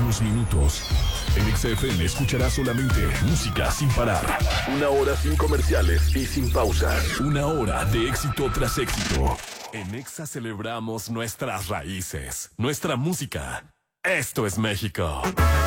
unos minutos. En XFM escucharás solamente música sin parar. Una hora sin comerciales y sin pausas. Una hora de éxito tras éxito. En Exa celebramos nuestras raíces, nuestra música. Esto es México.